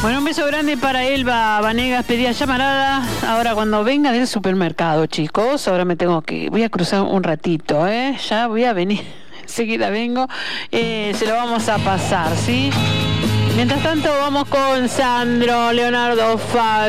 Bueno, un beso grande para Elba Vanegas, pedía llamarada. Ahora cuando venga del supermercado, chicos, ahora voy a cruzar un ratito, ya voy a venir, enseguida vengo, se lo vamos a pasar, ¿sí? Mientras tanto vamos con Sandro Leonardo Fabio.